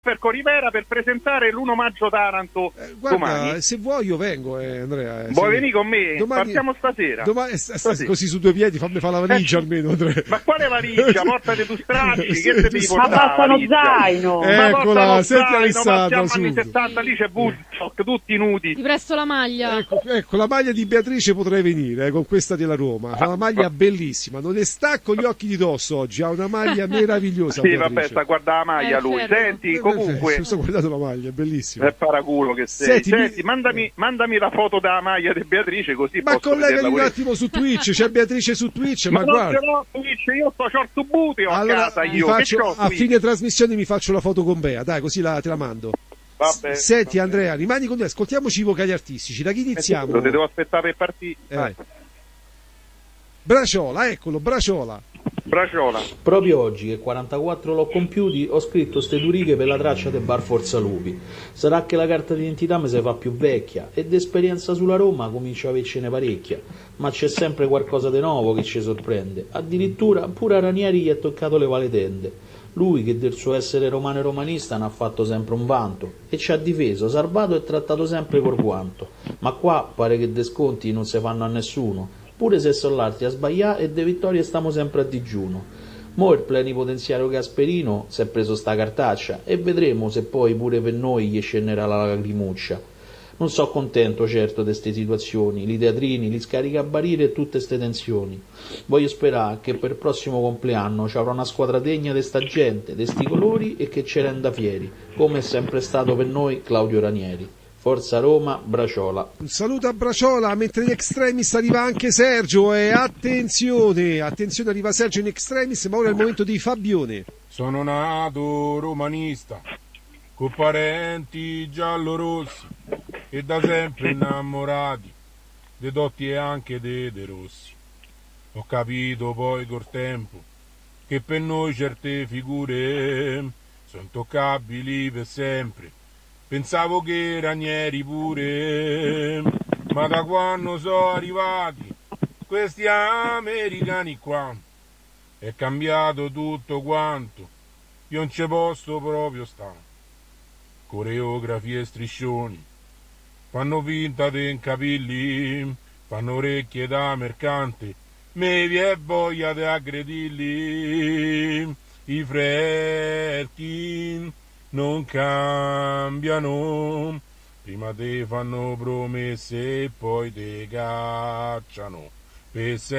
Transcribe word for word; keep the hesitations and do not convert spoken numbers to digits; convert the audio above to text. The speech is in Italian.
per Corivera per presentare l'uno maggio Taranto eh, guarda, domani. Se vuoi io vengo, eh, Andrea. Vuoi se... venire con me? Domani... Partiamo stasera. Domani, stasera. Così su due piedi, fammi fare la valigia eh, almeno, Andrea. Ma quale valigia? Portate tu stracci, sì, che te devi portare? Ma basta lo zaino. Eccola, senti Alessandra, siamo anni settanta, lì c'è Woodstock, tutti nudi. Ti presto la maglia. Ecco, ecco, la maglia di Beatrice potrei venire, eh, con questa della Roma. Fa una maglia bellissima, non ne stacco gli occhi di dosso oggi, ha una maglia meravigliosa. Sì, Beatrice. Vabbè, sta guardando la maglia eh, lui. certo. Senti, comunque... Eh, sto guardando la maglia, è bellissima. È paraculo che sei. Senti, Senti, mi... mandami, mandami la foto della maglia di Beatrice, così ma posso collegami un pure. attimo su Twitch, c'è Beatrice su Twitch, ma, ma guarda. Non Twitch, io sto short buteo allora, a casa io. Faccio, che a fine trasmissione mi faccio la foto con Bea, dai, così la, te la mando. Vabbè, Senti vabbè. Andrea, rimani con noi, ascoltiamoci i vocali artistici. Da chi iniziamo? Lo devo aspettare per partire. Eh. Braciola, eccolo, Braciola. Braciola. Proprio oggi, che quarantaquattro l'ho compiuti, ho scritto ste due righe per la traccia del bar Forza Lupi. Sarà che la carta d'identità mi si fa più vecchia e d'esperienza sulla Roma comincia a avercene parecchia, ma c'è sempre qualcosa di nuovo che ci sorprende. Addirittura pure a Ranieri gli è toccato le vale tende. Lui, che del suo essere romano e romanista ne ha fatto sempre un vanto e ci ha difeso, salvato e trattato sempre col guanto. Ma qua pare che de sconti non si fanno a nessuno, pure se sono l'altri a sbagliare e de vittorie stiamo sempre a digiuno. Mo' il plenipotenziario Gasperino si è preso sta cartaccia e vedremo se poi pure per noi gli scenderà la lacrimuccia. Non so contento certo de ste situazioni, li teatrini, li scaricabarili e tutte ste tensioni. Voglio sperare che per il prossimo compleanno ci avrà una squadra degna de sta gente, de sti colori e che ci renda fieri, come è sempre stato per noi Claudio Ranieri. Forza Roma, Braciola. Un saluto a Braciola, mentre in extremis arriva anche Sergio e attenzione, attenzione arriva Sergio in extremis, ma ora è il momento di Fabione. Sono nato romanista, con parenti giallorossi e da sempre innamorati dei Dotti e anche dei De Rossi. Ho capito poi col tempo che per noi certe figure sono intoccabili per sempre. Pensavo che Ranieri pure, ma da quando sono arrivati questi americani qua è cambiato tutto quanto, io non ci posso proprio stare. Coreografie e striscioni fanno finta di incapilli, fanno orecchie da mercante, me vi è voglia di aggredirli. I fretti non cambiano, prima te fanno promesse e poi te cacciano. Per